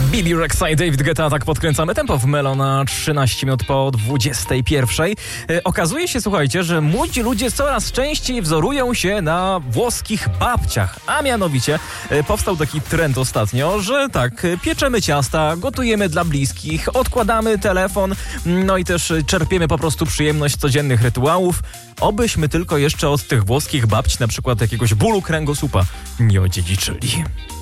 Bibi Rexha i David Guetta, tak podkręcamy tempo w Melo na 13 minut po 21. Okazuje się, słuchajcie, że młodzi ludzie coraz częściej wzorują się na włoskich babciach, a mianowicie powstał taki trend ostatnio, że tak, pieczemy ciasta, gotujemy dla bliskich, odkładamy telefon, no i też czerpiemy po prostu przyjemność z codziennych rytuałów. Obyśmy tylko jeszcze od tych włoskich babci na przykład jakiegoś bólu kręgosłupa nie odziedziczyli.